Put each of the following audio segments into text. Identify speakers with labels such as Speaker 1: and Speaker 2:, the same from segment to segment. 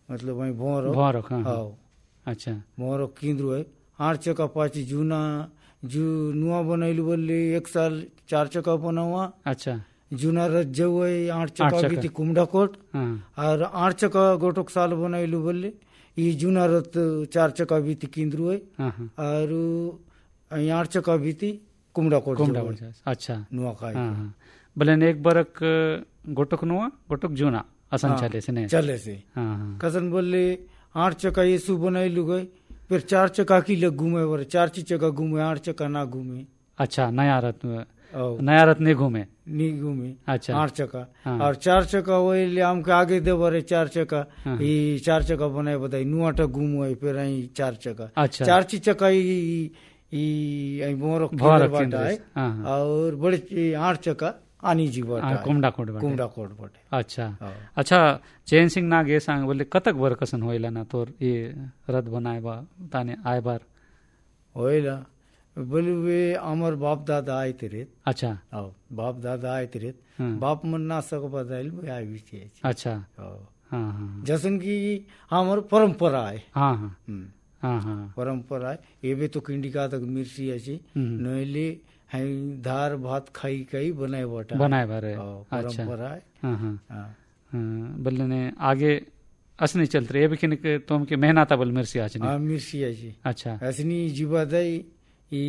Speaker 1: मतलब वही भोरो
Speaker 2: हाँ हाँ।
Speaker 1: आओ
Speaker 2: अच्छा
Speaker 1: भोरो किंद्रो है 8 चक्का पाची जूना जू नुआ बनैलु बोली 1 साल 4 चक्का बनावा
Speaker 2: अच्छा
Speaker 1: जूना रज जव 8 चक्का
Speaker 2: 8
Speaker 1: भी
Speaker 2: चक्का।
Speaker 1: थी कुमड़ा कोट
Speaker 2: हाँ
Speaker 1: और 8 चक्का गोटोक साल बनैलु बोली ई जूना रत 4 चक्का भी थी किंद्रो है
Speaker 2: हाँ हाँ।
Speaker 1: और 8 चक्का भी थी कुमड़ा कोट
Speaker 2: कुमड़ा
Speaker 1: जव
Speaker 2: बढ़ जाए। अच्छा
Speaker 1: नुआ खाई
Speaker 2: हाँ हाँ। भले एक बरक गोटक नुआ गोटक जूना असन
Speaker 1: हाँ,
Speaker 2: चले से ने।
Speaker 1: चले से
Speaker 2: हाँ हाँ।
Speaker 1: कसन बोले 8 चक्का येसु बनैलु गए फिर 4 चक्का की लग घूमे वर 4 चक्का घूमे 8 चक्का ना घूमे
Speaker 2: अच्छा नया रथ
Speaker 1: और
Speaker 2: नया रथ नहीं घूमे।
Speaker 1: नहीं घूमे
Speaker 2: अच्छा
Speaker 1: 8 चक्का
Speaker 2: हाँ।
Speaker 1: और 4 चक्का वही हम के आगे दे बरे 4 चक्का
Speaker 2: हाँ।
Speaker 1: ये 4 चक्का बनाए बताई नुआटा घूमो है फिर आई 4 चक्का
Speaker 2: अच्छा
Speaker 1: 4 चक्का ई मोरो
Speaker 2: भौरक
Speaker 1: बाटा
Speaker 2: केंद्र
Speaker 1: है
Speaker 2: से। हाँ हाँ।
Speaker 1: और बड़े 8 चक्का आनी जी बाटा है
Speaker 2: कुमड़ा कोट बाटे।
Speaker 1: कुमड़ा कोट बाटे
Speaker 2: अच्छा
Speaker 1: हाँ।
Speaker 2: अच्छा चैन सिंह नाग ये सांग बोले कतक बर कसन होइला ना तोर ये रथ बनाए बा ताने आए बार।
Speaker 1: होइला बोले वे अमर बाप दादा आए थे
Speaker 2: अच्छा
Speaker 1: आओ बाप दादा आए थे
Speaker 2: हाँ।
Speaker 1: बाप मन ना सक बदाइल वे आई भी छे
Speaker 2: अच्छा
Speaker 1: आओ
Speaker 2: हाँ हाँ
Speaker 1: जैसन की हमार परंपरा है
Speaker 2: हाँ हाँ हाँ हाँ
Speaker 1: परंपरा है ये भी तो किंडिका तक मिर्ची अच्छी नोले है धार भात खाई कई बनाए बटा
Speaker 2: बनाए बारे। अच्छा
Speaker 1: परंपरा है
Speaker 2: हाँ हाँ
Speaker 1: हाँ
Speaker 2: हाँ। बोले ने आगे असनी चलते रहे ये भी किन तुम के मेहनता बोल मिर्सी आज
Speaker 1: हाँ मिर्ची अच्छी
Speaker 2: अच्छा
Speaker 1: ऐसनी जीवा दई ई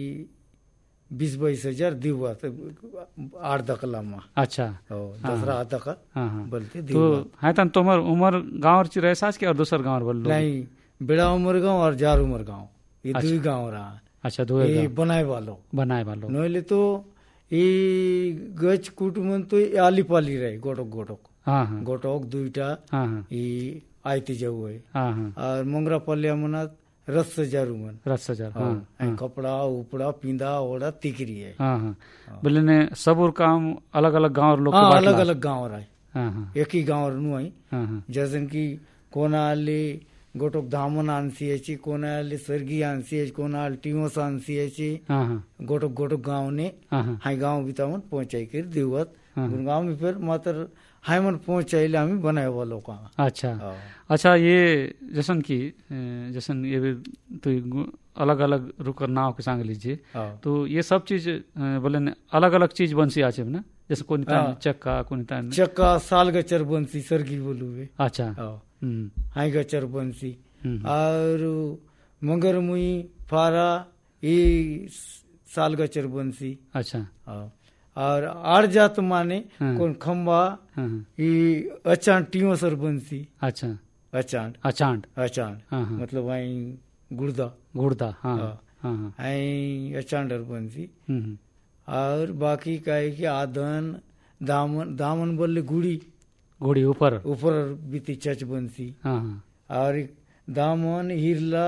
Speaker 1: 20-22 हजार दिवा 8 दकला में
Speaker 2: अच्छा
Speaker 1: दसरा दका
Speaker 2: हाँ हाँ।
Speaker 1: बोलते
Speaker 2: तो है तन तुम्हार उमर गाँव ची रहे सास के और दूसर गाँव बोल लो।
Speaker 1: नहीं बेड़ा उमर गाँव और जार उमर गाँव ये दो गाँव रहा
Speaker 2: अच्छा दो
Speaker 1: ये बनाए वालों नोले तो ये गच कुटुमन तो आली पाली रहे गोटोक गोटोक
Speaker 2: हाँ हाँ
Speaker 1: गोटोक दुईटा
Speaker 2: हाँ हाँ
Speaker 1: ये आयती जाऊ है
Speaker 2: हाँ हाँ
Speaker 1: और मंगरा पल्लिया मना रस जारू मन
Speaker 2: रस हजार हाँ
Speaker 1: हाँ कपड़ा उपड़ा पिंदा ओड़ा तिकरी है
Speaker 2: हाँ हाँ। बोले ने सब और काम अलग अलग गाँव लोग
Speaker 1: हाँ अलग अलग गाँव रहे
Speaker 2: हाँ हाँ
Speaker 1: एक ही गाँव नु आई
Speaker 2: हाँ हाँ
Speaker 1: जैसे कि कोनाली गोटोक धामन आंसी है कोनाली स्वर्गी आंसी है कोनाल टीमोस आंसी है
Speaker 2: हाँ हाँ
Speaker 1: गोटोक गोटोक गाँव ने
Speaker 2: हाँ हाँ
Speaker 1: हाई गाँव बितावन पहुंचाई कर दिवत
Speaker 2: हाँ।
Speaker 1: गाँव में फिर मात्र हाई मन पहुंचाइले हमें बनाए वालों का
Speaker 2: अच्छा अच्छा ये जैसन की जैसन ये भी तो अलग अलग रुकर नाव के सांग लीजिए तो ये सब चीज बोले अलग अलग चीज बंसी आचे ना जैसे कोई चक्का कोई
Speaker 1: चक्का साल गचर बंसी सरगी बोलू
Speaker 2: अच्छा
Speaker 1: हाई गचर बंसी और मगर मुई फारा ये साल गचर बंसी
Speaker 2: अच्छा
Speaker 1: और आड़ जात माने कौन खम्बा ये अचांड टियो सर बंसी
Speaker 2: अच्छा
Speaker 1: अचांड
Speaker 2: अचांड
Speaker 1: अचांड मतलब वही गुर्दा
Speaker 2: गुर्दा हाँ हाँ
Speaker 1: आई अचांडर बंसी और बाकी का है कि आदन दामन दामन बोले गुड़ी
Speaker 2: गुड़ी ऊपर
Speaker 1: ऊपर बीती चच बंसी
Speaker 2: हाँ
Speaker 1: और दामन हिरला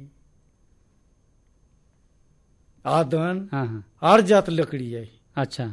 Speaker 1: आदन
Speaker 2: हाँ
Speaker 1: आड़ जात लकड़ी है।
Speaker 2: अच्छा